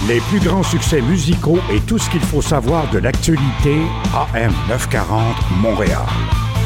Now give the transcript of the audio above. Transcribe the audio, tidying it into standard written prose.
Les plus grands succès musicaux et tout ce qu'il faut savoir de l'actualité, AM 940 Montréal.